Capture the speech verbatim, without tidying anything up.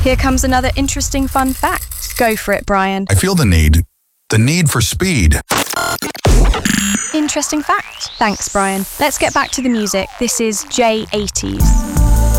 Here comes another interesting fun fact. Go for it, Brian. I feel the need. The need for speed. Interesting fact. Thanks, Brian. Let's get back to the music. This is J eighties.